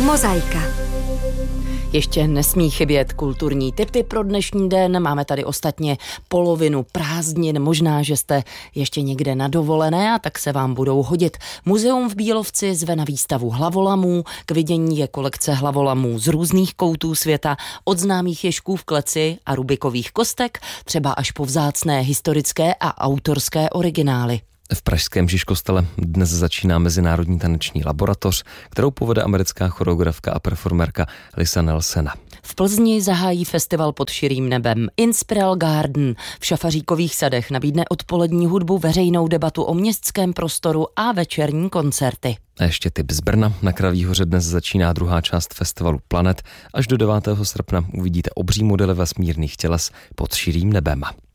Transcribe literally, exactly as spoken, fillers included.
Mozaika. Ještě nesmí chybět kulturní tipy pro dnešní den. Máme tady ostatně polovinu prázdnin. Možná, že jste ještě někde na dovolené a tak se vám budou hodit. Muzeum v Bílovci zve na výstavu hlavolamů. K vidění je kolekce hlavolamů z různých koutů světa, od známých ježků v kleci a rubikových kostek, třeba až po vzácné historické a autorské originály. V pražském Žižkostele dnes začíná mezinárodní taneční laboratoř, kterou povede americká choreografka a performerka Lisa Nelsena. V Plzni zahájí festival pod širým nebem Inspiral Garden. V Šafaříkových sadech nabídne odpolední hudbu, veřejnou debatu o městském prostoru a večerní koncerty. A ještě tip z Brna. Na Kraví hoře dnes začíná druhá část festivalu Planet. Až do devátého srpna uvidíte obří modely vesmírných těles pod širým nebem.